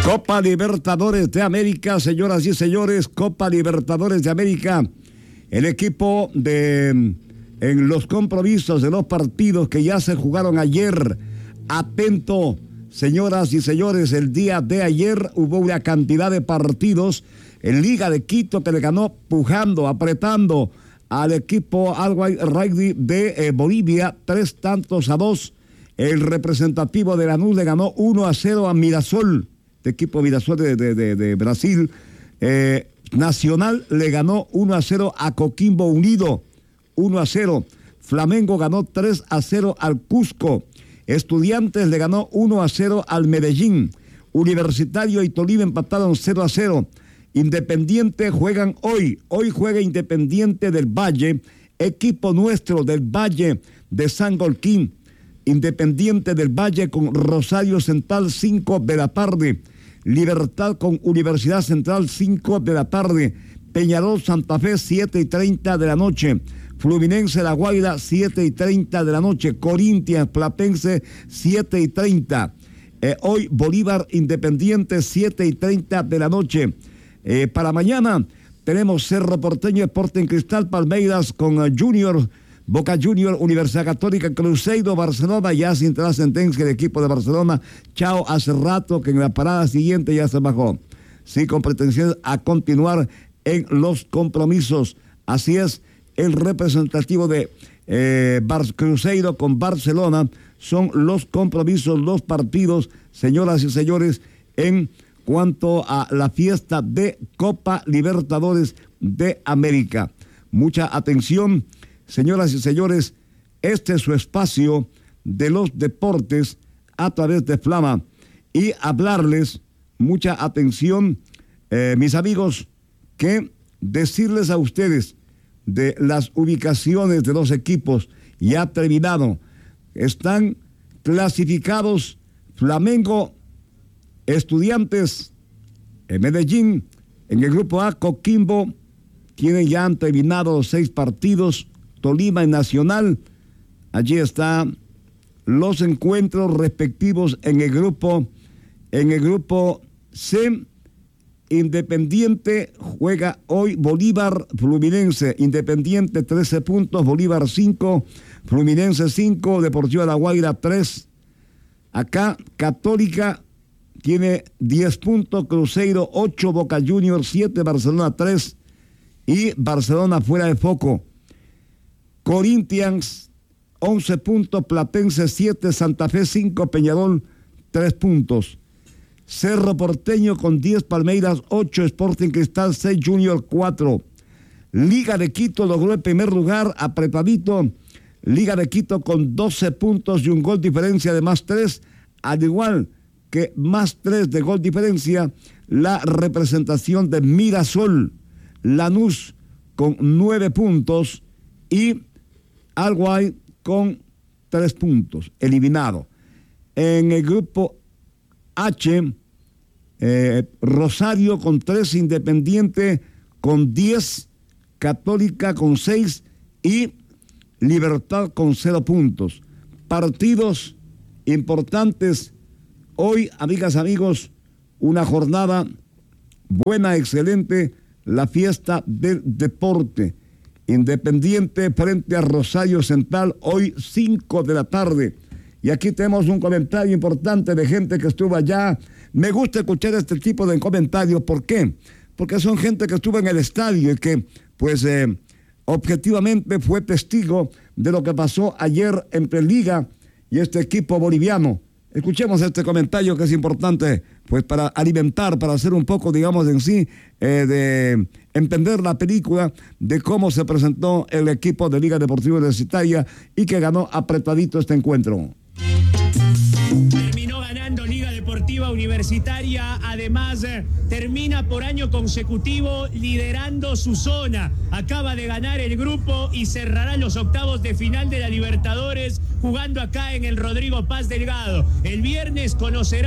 Copa Libertadores de América, señoras y señores, Copa Libertadores de América. El equipo en los compromisos de los partidos que ya se jugaron ayer. Atento, señoras y señores, el día de ayer hubo una cantidad de partidos en Liga de Quito que le ganó pujando, apretando al equipo Al-Wahda Rugby de Bolivia, 3-2. El representativo de Lanús le ganó 1-0 a Mirasol, este equipo Mirasol de Brasil. Nacional le ganó 1-0 a Coquimbo Unido, 1-0. Flamengo ganó 3-0 al Cusco. Estudiantes le ganó 1-0 al Medellín. Universitario y Tolima empataron 0-0. Independiente juegan hoy. Hoy juega Independiente del Valle, equipo nuestro del Valle de San Golquín. Independiente del Valle con Rosario Central, 5 de la tarde. Libertad con Universidad Central, 5 de la tarde. Peñarol Santa Fe, 7:30 de la noche. Fluminense La Guaira, 7:30 de la noche. Corinthians Platense, 7:30. Hoy Bolívar Independiente, 7:30 de la noche. Para mañana tenemos Cerro Porteño, Sporting Cristal, Palmeiras con Junior, Boca Junior, Universidad Católica, Cruzeiro, Barcelona, ya sin trascendencia el equipo de Barcelona. Chao, hace rato que en la parada siguiente ya se bajó. Sí, con pretensiones a continuar en los compromisos. Así es, el representativo de Cruzeiro con Barcelona son los compromisos, los partidos, señoras y señores, en cuanto a la fiesta de Copa Libertadores de América. Mucha atención, señoras y señores, este es su espacio de los deportes a través de Flama. Y hablarles, mucha atención, mis amigos, que decirles a ustedes de las ubicaciones de los equipos ya terminado. Están clasificados Flamengo, Estudiantes, en Medellín, en el grupo A, Coquimbo, quienes ya han terminado los 6 partidos, Tolima y Nacional. Allí están los encuentros respectivos en el grupo C. Independiente juega hoy Bolívar Fluminense. Independiente 13 puntos, Bolívar 5, Fluminense 5, Deportiva La Guaira 3. Acá Católica tiene 10 puntos, Cruzeiro 8, Boca Juniors 7, Barcelona 3 y Barcelona fuera de foco. Corinthians 11 puntos, Platense 7, Santa Fe 5, Peñarol 3 puntos. Cerro Porteño con 10, Palmeiras 8, Sporting Cristal 6, Junior 4. Liga de Quito logró el primer lugar apretadito. Liga de Quito con 12 puntos y un gol diferencia de más 3, al igual que más 3 de gol diferencia la representación de Mirasol. Lanús con 9 puntos y Al-Wahda con 3 puntos, eliminado. En el grupo H, Rosario con 3, Independiente con 10, Católica con 6 y Libertad con 0 puntos. Partidos importantes hoy, amigas, amigos, una jornada buena, excelente, la fiesta del deporte. Independiente frente a Rosario Central, hoy 5 de la tarde. Y aquí tenemos un comentario importante de gente que estuvo allá. Me gusta escuchar este tipo de comentarios. ¿Por qué? Porque son gente que estuvo en el estadio y que, pues, objetivamente fue testigo de lo que pasó ayer entre Liga y este equipo boliviano. Escuchemos este comentario que es importante, pues, para alimentar, para hacer un poco, digamos, en sí, de entender la película de cómo se presentó el equipo de Liga Deportiva Universitaria y que ganó apretadito este encuentro. Terminó ganando Liga Deportiva Universitaria, además termina por año consecutivo liderando su zona. Acaba de ganar el grupo y cerrará los octavos de final de la Libertadores jugando acá en el Rodrigo Paz Delgado. El viernes conocerá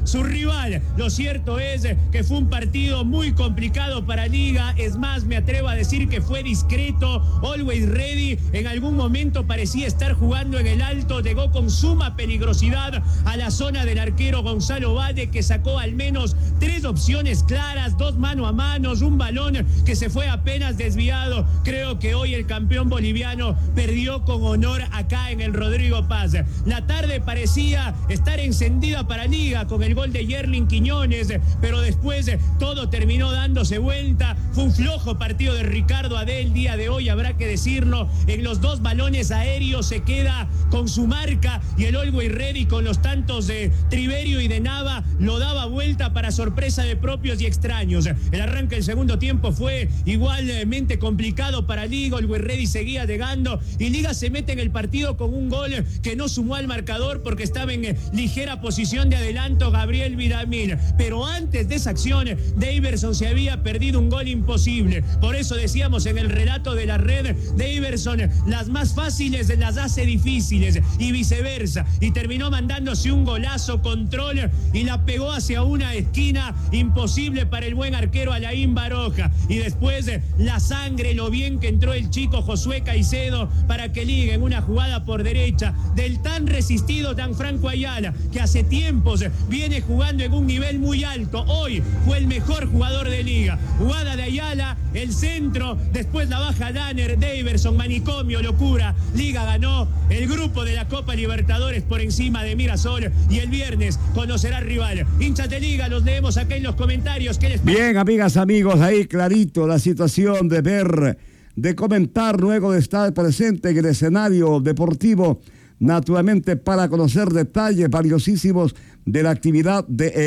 su rival. Lo cierto es que fue un partido muy complicado para Liga. Es más, me atrevo a decir que fue discreto. Always Ready en algún momento parecía estar jugando en el alto. Llegó con suma peligrosidad a la zona del arquero Gonzalo Valle, que sacó al menos 3 opciones claras, 2 mano a manos, un balón que se fue apenas desviado. Creo que hoy el campeón boliviano perdió con honor acá en el Rodrigo Paz. La tarde parecía estar encendida para Liga con el gol de Yerlin Quiñones, pero después todo terminó dándose vuelta. Fue un flojo partido de Ricardo Adé el día de hoy, habrá que decirlo. En los 2 balones aéreos se queda con su marca, y el Always Ready con los tantos de Triverio y de Nava lo daba vuelta para sorpresa de propios y extraños. El arranque del segundo tiempo fue igualmente complicado para Liga. Always Ready seguía llegando y Liga se mete en el partido con un gol que no sumó al marcador porque estaba en ligera posición de adelanto Gabriel Villamil. Pero antes de esa acción, Daverson se había perdido un gol imposible. Por eso decíamos en el relato de la red, Daverson las más fáciles las hace difíciles y viceversa. Y terminó mandándose un golazo, control, y la pegó hacia una esquina imposible para el buen arquero Alain Baroja. Y después la sangre, lo bien que entró el chico Josué Caicedo para que Liga en una jugada por derecha del tan resistido Franco Ayala, que hace tiempos viene jugando en un nivel muy alto. Hoy fue el mejor jugador de Liga. Jugada de Ayala, el centro, después la baja Danner, Daverson, manicomio, locura. Liga ganó el grupo de la Copa Libertadores por encima de Mirasol, y el viernes conocerá al rival. Hinchas de Liga, los leemos acá en los comentarios. ¿Qué les parece? Bien, amigas, amigos, ahí clarito la situación de ver, de comentar luego de estar presente en el escenario deportivo, naturalmente para conocer detalles valiosísimos de la actividad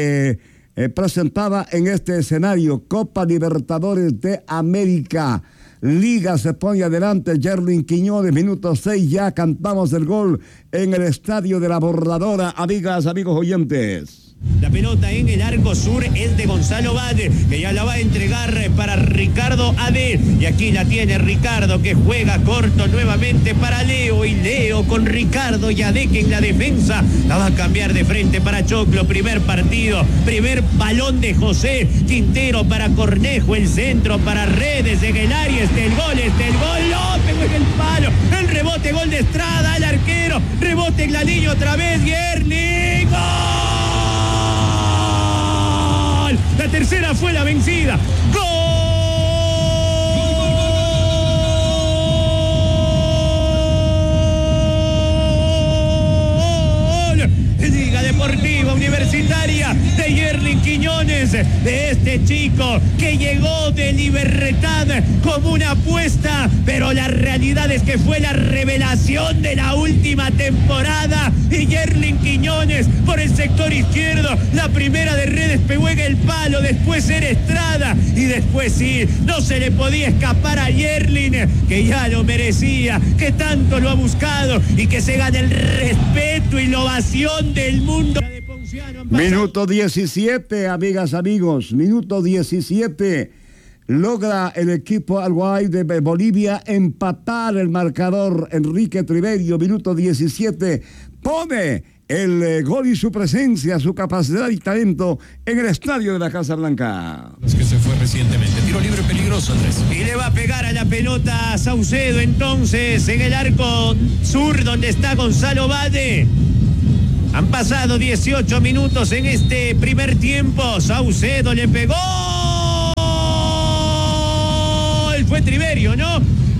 presentada en este escenario. Copa Libertadores de América. Liga se pone adelante, Yerlin Quiñones, minuto 6, ya cantamos el gol en el estadio de la Borradora, amigas, amigos oyentes. La pelota en el arco sur es de Gonzalo Valle, que ya la va a entregar para Ricardo Adé. Y aquí la tiene Ricardo, que juega corto nuevamente para Leo. Y Leo con Ricardo y Adé, que en la defensa la va a cambiar de frente para Choclo. Primer partido, primer balón de José Quintero para Cornejo. El centro para Redes en el área. El gol. ¡Oh! Pegó en el palo. El rebote, gol de Estrada, el arquero. Rebote en la línea otra vez. Yerlin. ¡Gol! La tercera fue la vencida. ¡Gol! Liga Deportiva Universitaria de Yerlin Quiñones, de este chico que llegó de Libertad como una apuesta, pero la realidad es que fue la revelación de la última temporada. Y Yerlin Quiñones por el sector izquierdo, la primera de Redes pegó en el palo, después era Estrada, y después sí, no se le podía escapar a Yerlin, que ya lo merecía, que tanto lo ha buscado y que se gana el respeto y la ovación del mundo. Minuto 17, amigas, amigos, minuto 17. Logra el equipo Alguay de Bolivia empatar el marcador. Enrique Triverio, minuto 17, pone el gol y su presencia, su capacidad y talento en el estadio de la Casa Blanca. Es que se fue recientemente. Tiro libre peligroso, Andrés. Y le va a pegar a la pelota a Saucedo entonces en el arco sur donde está Gonzalo Valle. Han pasado 18 minutos en este primer tiempo. Saucedo le pegó. Fue Triverio, ¿no?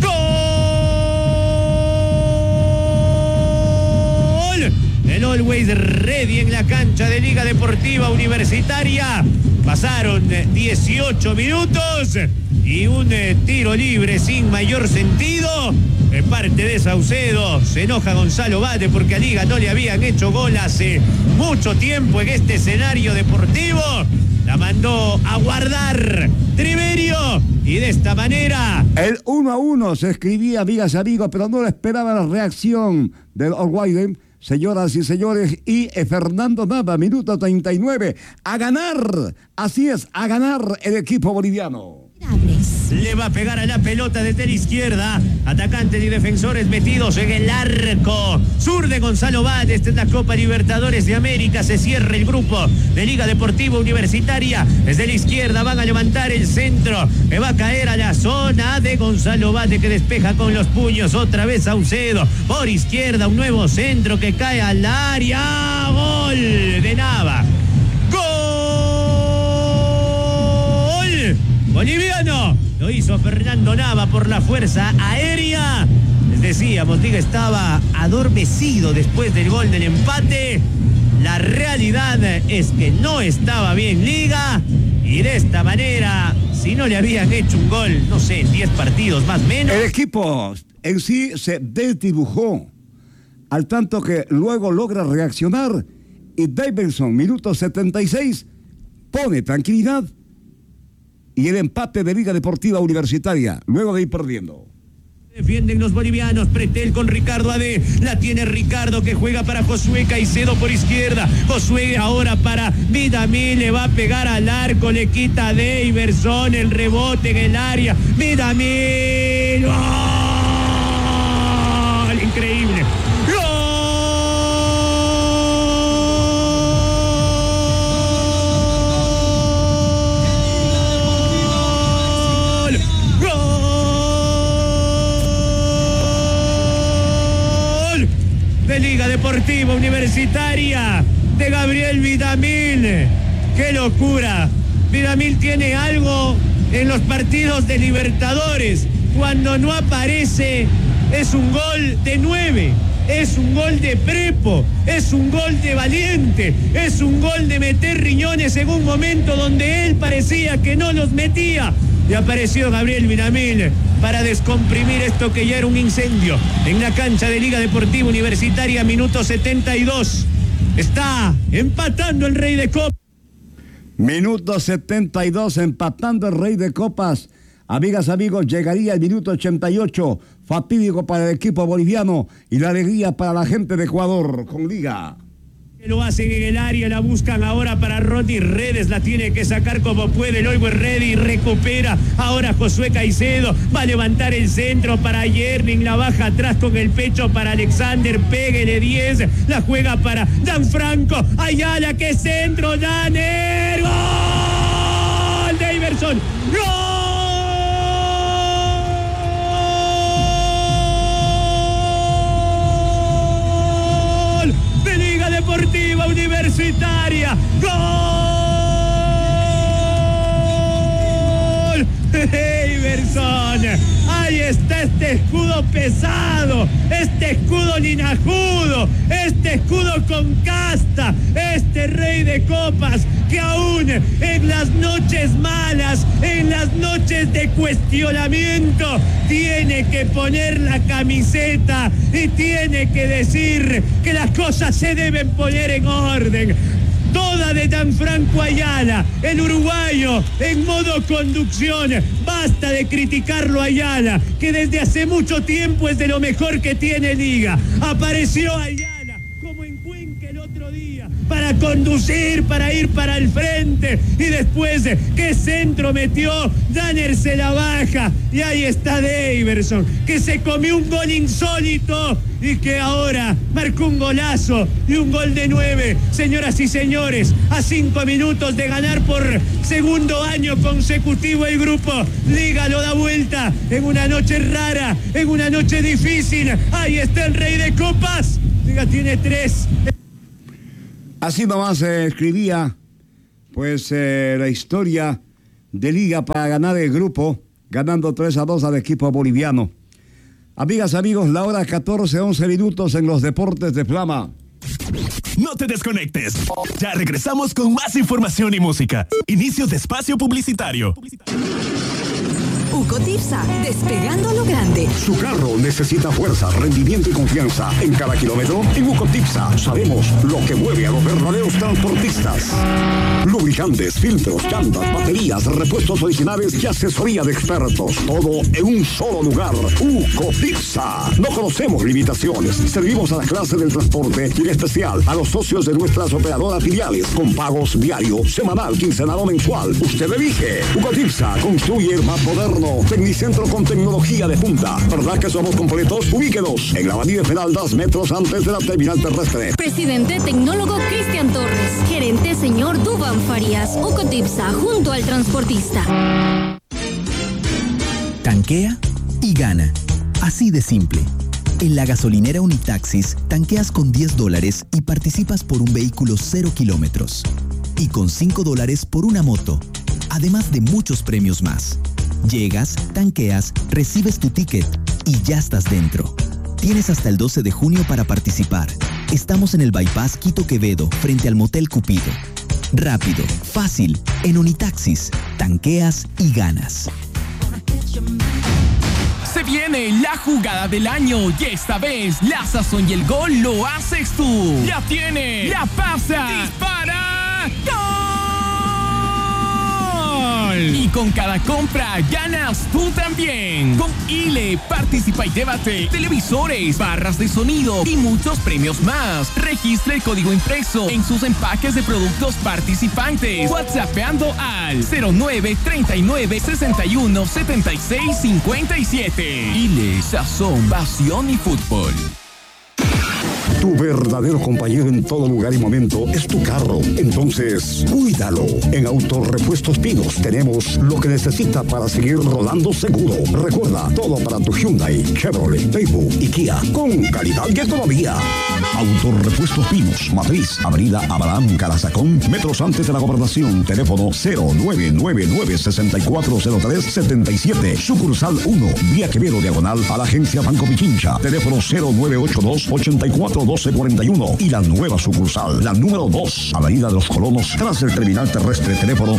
¡Gol! El Always Ready en la cancha de Liga Deportiva Universitaria. Pasaron 18 minutos y un tiro libre sin mayor sentido de parte de Saucedo. Se enoja Gonzalo Valle porque a Liga no le habían hecho gol hace mucho tiempo en este escenario deportivo. La mandó a guardar Triverio y de esta manera el 1-1 se escribía, amigas y amigos, pero no le esperaba la reacción del Uruguay. Señoras y señores, y Fernando Nava, minuto 39, a ganar, así es, a ganar el equipo boliviano. le va a pegar a la pelota desde la izquierda. Atacantes y defensores metidos en el arco sur de Gonzalo Bade. Esta es la Copa Libertadores de América. Se cierra el grupo de Liga Deportiva Universitaria. Desde la izquierda van a levantar el centro, que va a caer a la zona de Gonzalo Bade, que despeja con los puños. Otra vez Saucedo por izquierda, un nuevo centro que cae al área. Gol de Nava. Gol boliviano. Lo hizo Fernando Nava por la fuerza aérea. Les decíamos, Liga estaba adormecido después del gol del empate. La realidad es que no estaba bien Liga, y de esta manera, si no le habían hecho un gol, no sé, en 10 partidos más o menos. El equipo en sí se desdibujó, al tanto que luego logra reaccionar, y Davidson, minuto 76, pone tranquilidad y el empate de Liga Deportiva Universitaria, luego de ir perdiendo. Defienden los bolivianos. Pretel con Ricardo Ade. La tiene Ricardo, que juega para Josué Caicedo por izquierda. Josué ahora para Vidamil. Le va a pegar al arco. Le quita a Daverson. El rebote en el área. Vidamil. ¡Gol! Increíble. De Liga Deportiva Universitaria, de Gabriel Vidamil. ¡Qué locura! Vidamil tiene algo en los partidos de Libertadores. Cuando no aparece, es un gol de 9, es un gol de prepo, es un gol de valiente, es un gol de meter riñones en un momento donde él parecía que no los metía. Y apareció Gabriel Vidamil para descomprimir esto que ya era un incendio en la cancha de Liga Deportiva Universitaria. Minuto 72. Está empatando el Rey de Copas. Minuto 72, empatando el Rey de Copas. Amigas, amigos, llegaría el minuto 88, fatídico para el equipo boliviano y la alegría para la gente de Ecuador con Liga. Lo hacen en el área, la buscan ahora para Rodri Redes, la tiene que sacar como puede. Luego Reddy recupera ahora Josué Caicedo, va a levantar el centro para Yerling, la baja atrás con el pecho para Alexander, péguele 10, la juega para Danfranco Ayala, que centro, Danner, gol de Iverson, gol de Liga Deportiva Universitaria, gol de Iverson. Ahí está este escudo pesado, este escudo linajudo, este escudo con casta, este Rey de Copas que aún en las noches malas, en las noches de cuestionamiento, tiene que poner la camiseta y tiene que decir que las cosas se deben poner en orden. Toda de Danfranco Ayala, el uruguayo en modo conducción. Basta de criticarlo a Ayala, que desde hace mucho tiempo es de lo mejor que tiene Liga. Apareció Ayala como en Cuenca el otro día para conducir, para ir para el frente, y después qué centro metió, Danner se la baja y ahí está Daverson, que se comió un gol insólito y que ahora marcó un golazo y un gol de 9. Señoras y señores, a 5 minutos de ganar por segundo año consecutivo el grupo, Liga lo da vuelta en una noche rara, en una noche difícil. Ahí está el Rey de Copas. Liga tiene 3. Así nomás se escribía pues la historia de Liga para ganar el grupo, ganando 3-2 al equipo boliviano. Amigas, amigos, la hora 14:11 minutos en los deportes de Flama. No te desconectes. Ya regresamos con más información y música. Inicio de espacio publicitario. Ucotipsa, despegando a lo grande. Su carro necesita fuerza, rendimiento y confianza. En cada kilómetro, en Ucotipsa sabemos lo que mueve a los verdaderos transportistas. Lubricantes, filtros, llantas, baterías, repuestos originales y asesoría de expertos. Todo en un solo lugar. Ucotipsa. No conocemos limitaciones. Servimos a la clase del transporte y en especial a los socios de nuestras operadoras filiales con pagos diario, semanal, quincenal o mensual. Usted elige. Ucotipsa construye el más moderno moderno. Tecnicentro con tecnología de punta. ¿Verdad que somos completos? Ubíquenos en la Avenida Esmeraldas, metros antes de la terminal terrestre. Presidente Tecnólogo Cristian Torres. Gerente señor Duván Farías. Ucotipsa, junto al transportista. Tanquea y gana. Así de simple. En la gasolinera Unitaxis, tanqueas con $10 y participas por un vehículo 0 kilómetros. Y con $5 por una moto. Además de muchos premios más. Llegas, tanqueas, recibes tu ticket y ya estás dentro. Tienes hasta el 12 de junio para participar. Estamos en el Bypass Quito Quevedo, frente al Motel Cupido. Rápido, fácil, en Unitaxis, tanqueas y ganas. Se viene la jugada del año y esta vez la sazón y el gol lo haces tú. La tiene, la pasa, dispara, ¡gol! Y con cada compra ganas tú también. Con Ile, participa y llévate televisores, barras de sonido y muchos premios más. Registra el código impreso en sus empaques de productos participantes. WhatsAppeando al 0939 61 76 57. Ile, sazón, pasión y fútbol. Tu verdadero compañero en todo lugar y momento es tu carro. Entonces, cuídalo. En Autorepuestos Pinos tenemos lo que necesita para seguir rodando seguro. Recuerda, todo para tu Hyundai, Chevrolet, Daewoo y Kia, con calidad y economía. Autorepuestos Pinos, Matriz, Avenida Abraham Carazacón, metros antes de la Gobernación. Teléfono 0999-640377. Sucursal 1, Vía Quevedo, diagonal a la agencia Banco Pichincha. Teléfono 0982-841241. Y la nueva sucursal, la número 2, Avenida de los Colonos, tras el terminal terrestre. Teléfono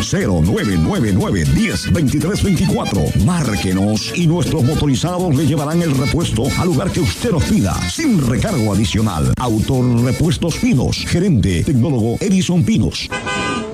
0999-102324. Márquenos y nuestros motorizados le llevarán el repuesto al lugar que usted nos pida, sin recargo adicional. Autorepuestos Pinos, gerente tecnólogo Edison Pinos.